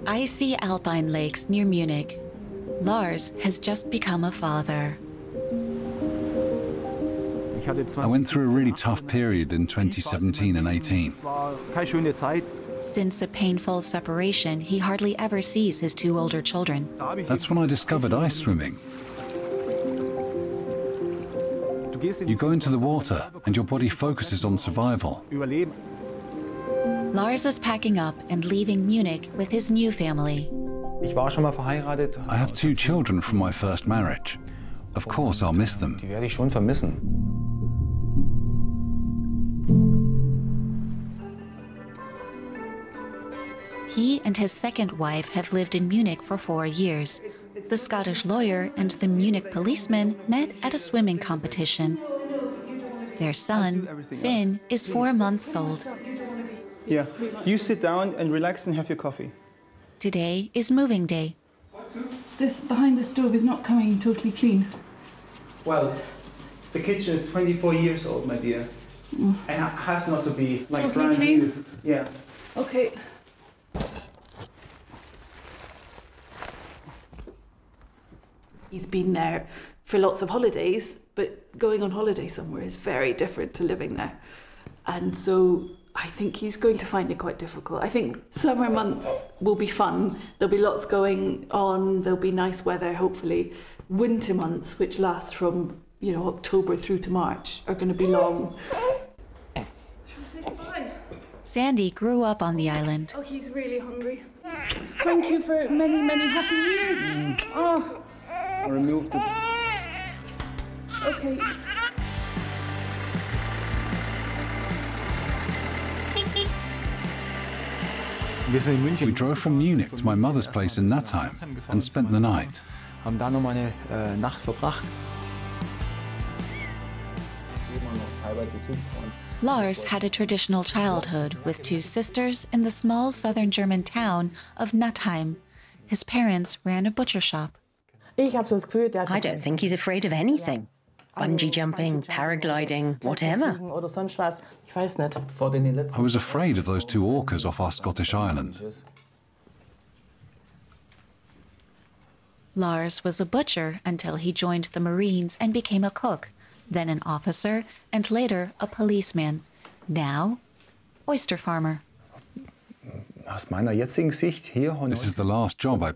Icy alpine lakes near Munich. Lars has just become a father. I went through a really tough period in 2017 and 18. Since a painful separation, he hardly ever sees his two older children. That's when I discovered ice swimming. You go into the water and your body focuses on survival. Lars is packing up and leaving Munich with his new family. I have two children from my first marriage. Of course, I'll miss them. He and his second wife have lived in Munich for 4 years. The Scottish lawyer and the Munich policeman met at a swimming competition. Their son, Finn, is 4 months old. Yeah, you sit down and relax and have your coffee. Today is moving day. This behind the stove is not coming totally clean. Well, the kitchen is 24 years old, my dear. It has not to be like Totally brand clean? new. Yeah. Okay. He's been there for lots of holidays, but going on holiday somewhere is very different to living there. And so I think he's going to find it quite difficult. I think summer months will be fun. There'll be lots going on. There'll be nice weather, hopefully. Winter months, which last from, October through to March, are going to be long. Sandy grew up on the island. Oh, he's really hungry. Thank you for many, many happy years. Oh. Remove the... Okay. We drove from Munich to my mother's place in Nattheim and spent the night. Haben da noch eine Nacht verbracht. Lars had a traditional childhood with 2 sisters in the small southern German town of Nattheim. His parents ran a butcher shop. I don't think he's afraid of anything. Bungee jumping, paragliding, whatever. I was afraid of those 2 orcas off our Scottish island. Lars was a butcher until he joined the Marines and became a cook, then an officer, and later a policeman. Now, oyster farmer. This is the last job I